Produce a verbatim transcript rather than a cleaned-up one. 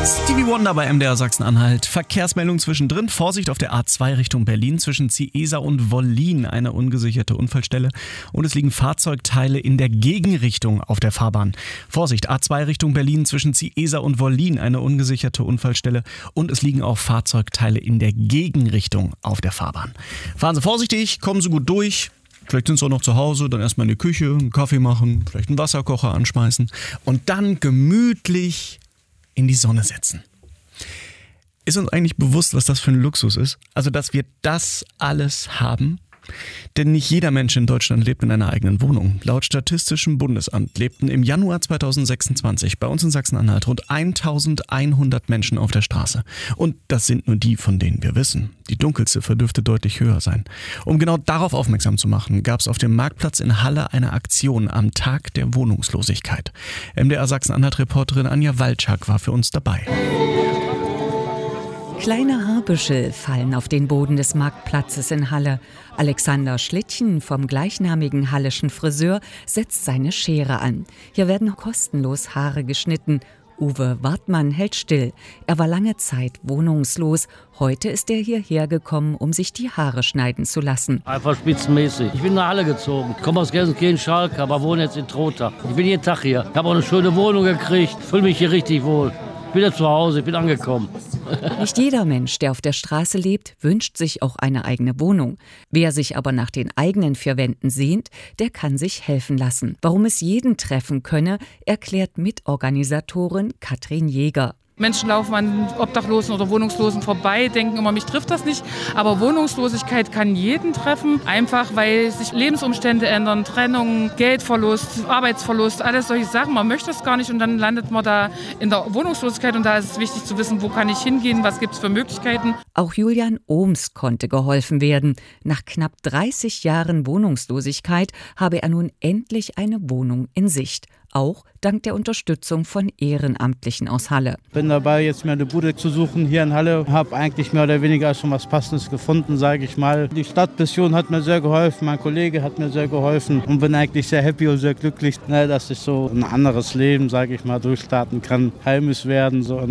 Stevie Wonder bei M D R Sachsen-Anhalt. Verkehrsmeldung zwischendrin. Vorsicht auf der A zwei Richtung Berlin zwischen Ciesa und Wollin. Eine ungesicherte Unfallstelle. Und es liegen Fahrzeugteile in der Gegenrichtung auf der Fahrbahn. Vorsicht, A zwei Richtung Berlin zwischen Ciesa und Wollin. Eine ungesicherte Unfallstelle. Und es liegen auch Fahrzeugteile in der Gegenrichtung auf der Fahrbahn. Fahren Sie vorsichtig, kommen Sie gut durch. Vielleicht sind Sie auch noch zu Hause, dann erstmal in die Küche, einen Kaffee machen, vielleicht einen Wasserkocher anschmeißen und dann gemütlich in die Sonne setzen. Ist uns eigentlich bewusst, was das für ein Luxus ist? Also, dass wir das alles haben? Denn nicht jeder Mensch in Deutschland lebt in einer eigenen Wohnung. Laut Statistischem Bundesamt lebten im Januar zweitausendsechsundzwanzig bei uns in Sachsen-Anhalt rund eintausendeinhundert Menschen auf der Straße. Und das sind nur die, von denen wir wissen. Die Dunkelziffer dürfte deutlich höher sein. Um genau darauf aufmerksam zu machen, gab es auf dem Marktplatz in Halle eine Aktion am Tag der Wohnungslosigkeit. M D R Sachsen-Anhalt-Reporterin Anja Walczak war für uns dabei. Kleine Haarbüschel fallen auf den Boden des Marktplatzes in Halle. Alexander Schlittchen vom gleichnamigen halleschen Friseur setzt seine Schere an. Hier werden kostenlos Haare geschnitten. Uwe Wartmann hält still. Er war lange Zeit wohnungslos. Heute ist er hierher gekommen, um sich die Haare schneiden zu lassen. Einfach spitzenmäßig. Ich bin nach Halle gezogen. Ich komme aus Gelsenkirchen-Schalke, aber wohne jetzt in Trotha. Ich bin jeden Tag hier. Ich habe auch eine schöne Wohnung gekriegt. Fühle mich hier richtig wohl. Ich bin ja zu Hause, ich bin angekommen. Nicht jeder Mensch, der auf der Straße lebt, wünscht sich auch eine eigene Wohnung. Wer sich aber nach den eigenen vier Wänden sehnt, der kann sich helfen lassen. Warum es jeden treffen könne, erklärt Mitorganisatorin Katrin Jäger. Menschen laufen an Obdachlosen oder Wohnungslosen vorbei, denken immer, mich trifft das nicht. Aber Wohnungslosigkeit kann jeden treffen, einfach weil sich Lebensumstände ändern, Trennung, Geldverlust, Arbeitsverlust, alles solche Sachen. Man möchte es gar nicht und dann landet man da in der Wohnungslosigkeit und da ist es wichtig zu wissen, wo kann ich hingehen, was gibt es für Möglichkeiten. Auch Julian Ohms konnte geholfen werden. Nach knapp dreißig Jahren Wohnungslosigkeit habe er nun endlich eine Wohnung in Sicht. Auch dank der Unterstützung von Ehrenamtlichen aus Halle. Bin dabei, jetzt mir eine Bude zu suchen hier in Halle. Habe eigentlich mehr oder weniger schon was Passendes gefunden, sage ich mal. Die Stadtmission hat mir sehr geholfen, mein Kollege hat mir sehr geholfen und bin eigentlich sehr happy und sehr glücklich, dass ich so ein anderes Leben, sage ich mal, durchstarten kann, heimisch werden. So.